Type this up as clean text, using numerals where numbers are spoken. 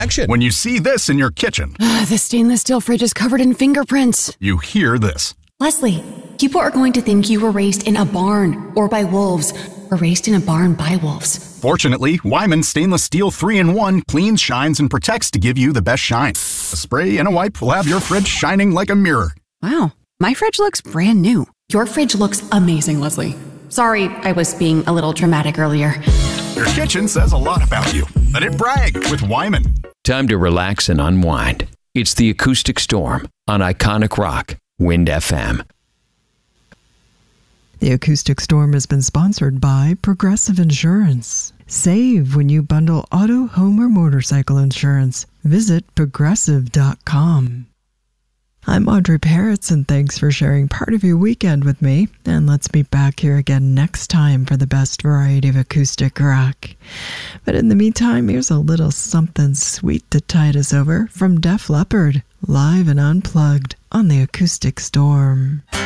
Action. When you see this in your kitchen, The stainless steel fridge is covered in fingerprints. you hear this. Leslie, people are going to think you were raised in a barn or by wolves, or raised in a barn by wolves. Fortunately, Wyman Stainless Steel 3-in-1 cleans, shines, and protects to give you the best shine. A spray and a wipe will have your fridge shining like a mirror. Wow, my fridge looks brand new. Your fridge looks amazing, Leslie. Sorry, I was being a little dramatic earlier. Your kitchen says a lot about you. Let it brag with Wyman. Time to relax and unwind. It's the Acoustic Storm on Iconic Rock, Wind FM. The Acoustic Storm has been sponsored by Progressive Insurance. Save when you bundle auto, home, or motorcycle insurance. Visit Progressive.com. I'm Audrey Peretz, and thanks for sharing part of your weekend with me. And let's meet back here again next time for the best variety of acoustic rock. But in the meantime, here's a little something sweet to tide us over from Def Leppard, live and unplugged on the Acoustic Storm.